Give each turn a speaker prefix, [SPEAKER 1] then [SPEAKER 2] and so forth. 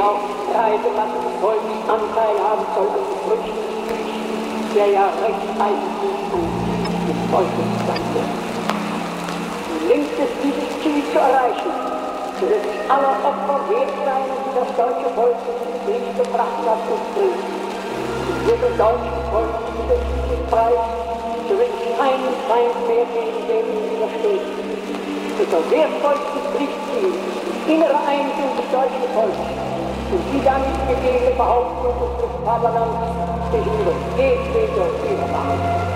[SPEAKER 1] der auch breite Masse des Volkes Anteil haben soll an den Früchten, der ja recht eigentlich an des Volkes stammte. Gelingt es, dieses Ziel zu erreichen, so wird es aller Opfer wert sein, die das deutsche Volk in den Krieg gebracht hat und bringt. Es wird dem deutschen Volk dieser Siegespreis, so wird es keinen Feind mehr geben, der ihm widersteht. Unser wertvollstes Pflichtziel ist die innere Einigung des deutschen Volkes und die damit gegebene Behauptung unseres Vaterlands gegenüber jedweder Überwachung.